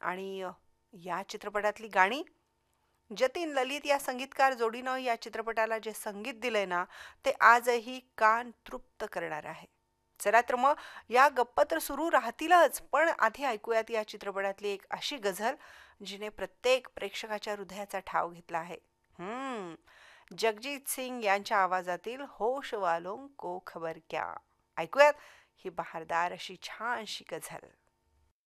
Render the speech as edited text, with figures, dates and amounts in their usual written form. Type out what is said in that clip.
आणि या चित्रपटातली गाणी जतीन ललित या संगीतकार जोडीनं या चित्रपटाला जे संगीत दिलंय ना, ते आजही कान तृप्त करणार आहे. चला तर मग या गप्पा तर सुरू राहतीलच, पण आधी ऐकूयात या चित्रपटातली एक अशी गझल जिने प्रत्येक प्रेक्षकाच्या हृदयाचा ठाव घेतला आहे. हम्म जगजीत सिंग यांच्या आवाजातील होश वालों को खबर क्या. ऐकूयात ही बहारदार अशी छानशी गझल.